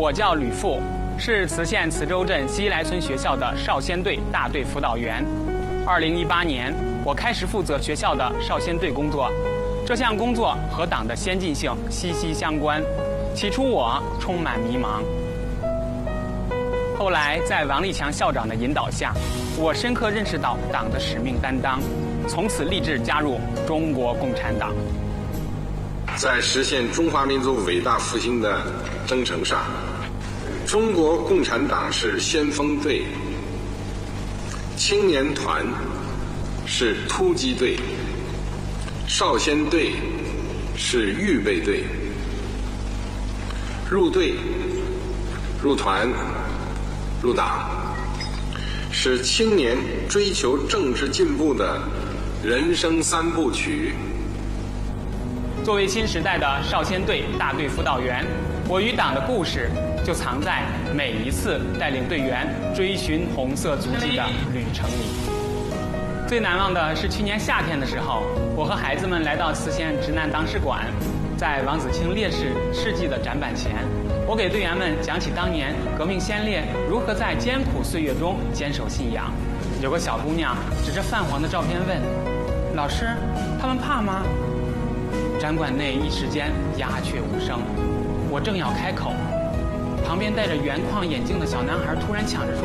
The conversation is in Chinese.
我叫吕富，是磁县磁州镇西来村学校的少先队大队辅导员。2018年，我开始负责学校的少先队工作。这项工作和党的先进性息息相关。起初我充满迷茫，后来在王立强校长的引导下，我深刻认识到党的使命担当，从此立志加入中国共产党。 在实现中华民族伟大复兴的征程上，中国共产党是先锋队，青年团是突击队，少先队是预备队。入队、入团、入党，是青年追求政治进步的人生三部曲。 作为新时代的少先队大队辅导员，我与党的故事就藏在每一次带领队员追寻红色足迹的旅程里。最难忘的是去年夏天的时候，我和孩子们来到磁县直南党史馆，在王子清烈士事迹的展板前，我给队员们讲起当年革命先烈如何在艰苦岁月中坚守信仰。有个小姑娘指着泛黄的照片问：“老师，他们怕吗？”展馆内一时间鸦雀无声。我正要开口，旁边戴着圆框眼镜的小男孩突然抢着说：“